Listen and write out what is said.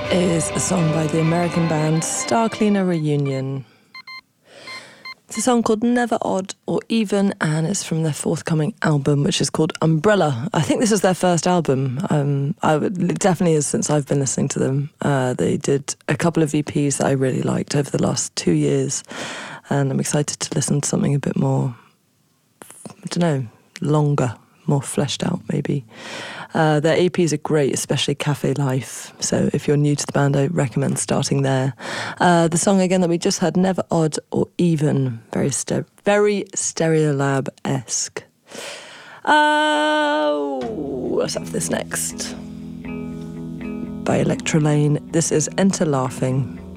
is a song by the American band Star Cleaner Reunion. It's a song called Never Odd or Even, and it's from their forthcoming album, which is called Umbrella. I think this is their first album. It definitely is since I've been listening to them. They did a couple of EPs that I really liked over the last 2 years, and I'm excited to listen to something a bit more, I don't know, longer, more fleshed out maybe. Their EPs are great, especially Cafe Life. So if you're new to the band, I recommend starting there. The song again that we just heard, Never Odd or Even, very Stereolab-esque. Let's have this next. By Electra Lane. This is Enter Laughing.